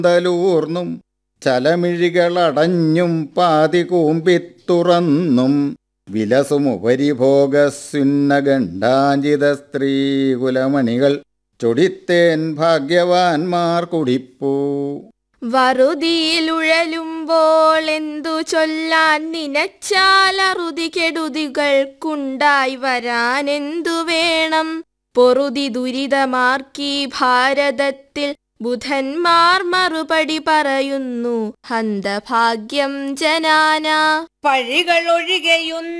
തലൂർന്നും ചലമിഴികളടഞ്ഞും പാതി കൂമ്പിത്തുറന്നും വിലസുമുപരിഭോഗസുന്നഗണ്ഡാഞ്ചിത സ്ത്രീകുലമണികൾ ചൊടിത്തേൻ ഭാഗ്യവാന്മാർ കുടിപ്പൂ. വറുതിയിലുഴലുമ്പോൾ എന്തു ചൊല്ലാൻ നിനച്ചാലറുതി കെടുതികൾക്കുണ്ടായി വരാനെന്തു വേണം? പൊറുതി ദുരിതമാർക്കീ ഭാരതത്തിൽ ബുധന്മാർ മറുപടി പറയുന്നു, ഹന്തഭാഗ്യം ജനാന. പഴികളൊഴികെയുന്ന